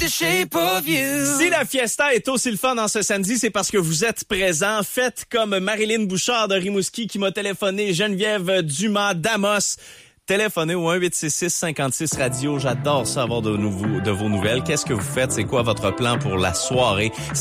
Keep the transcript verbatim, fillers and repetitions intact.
the shape of you. Si la fiesta est aussi le fun en ce samedi, c'est parce que vous êtes présents. Faites comme Marilyn Bouchard de Rimouski qui m'a téléphoné, Geneviève Dumas d'Amos. Téléphonez au un huit six six cinquante-six radio. J'adore ça avoir de, nouveau, de vos nouvelles. Qu'est-ce que vous faites? C'est quoi votre plan pour la soirée?